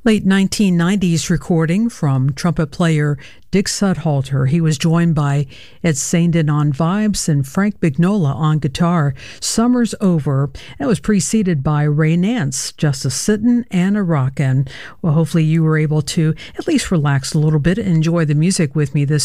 Late 1990s recording from trumpet player Dick Sudhalter. He was joined by Ed Sandin on vibes and Frank Bignola on guitar. Summer's Over. That was preceded by Ray Nance, Just a Sittin' and a Rockin'. Well, hopefully you were able to at least relax a little bit and enjoy the music with me this